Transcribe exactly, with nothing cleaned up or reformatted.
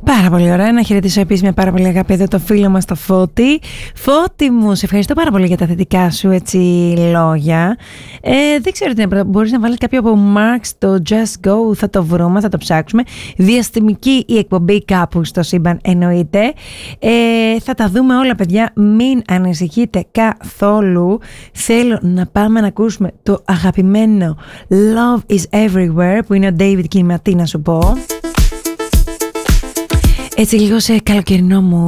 Πάρα πολύ ωραία. Να χαιρετήσω επίσης με πάρα πολύ αγάπη εδώ το φίλο μας το Φώτη. Φώτη μου, σε ευχαριστώ πάρα πολύ για τα θετικά σου έτσι λόγια. Ε, δεν ξέρω τι είναι, μπορείς να βάλεις κάποιο από Marx, το Just Go, θα το βρούμε, θα το ψάξουμε. Διαστημική η εκπομπή κάπου στο σύμπαν εννοείται. Ε, θα τα δούμε όλα παιδιά, μην ανησυχείτε καθόλου. Θέλω να πάμε να ακούσουμε το αγαπημένο Love is Everywhere που είναι ο David Kinney, να σου πω. Έτσι λίγο σε καλοκαιρινό μου.